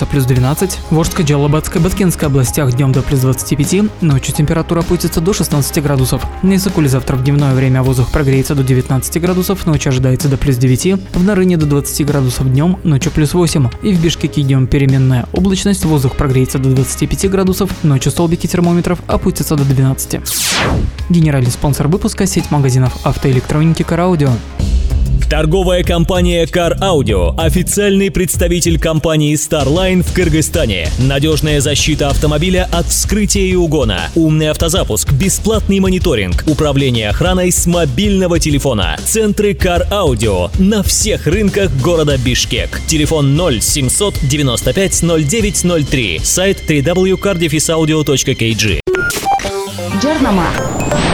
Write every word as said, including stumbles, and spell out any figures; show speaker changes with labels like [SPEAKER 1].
[SPEAKER 1] Оренбургская плюс двенадцать, Волжской, Джалабатской, Баткенской областях днем до плюс двадцати пяти, ночью температура опустится до шестнадцати градусов. На Иссыкуле завтра в дневное время воздух прогреется до девятнадцати градусов, ночью ожидается до плюс девяти, в Нарыне до двадцати градусов днем, ночью плюс восемь, и в Бишкеке днем переменная облачность, воздух прогреется до двадцати пяти градусов, ночью столбики термометров опустятся до двенадцати. Генеральный спонсор выпуска – сеть магазинов автоэлектроники Car Audio.
[SPEAKER 2] Торговая компания Car Audio – официальный представитель компании Starline в Кыргызстане. Надежная защита автомобиля от вскрытия и угона, умный автозапуск, бесплатный мониторинг, управление охраной с мобильного телефона. Центры Car Audio на всех рынках города Бишкек. Телефон ноль семьсот девяносто пять ноль девять ноль три. Сайт дабл ю дабл ю дабл ю точка кар дефис аудио точка кей джи.
[SPEAKER 3] Джернама.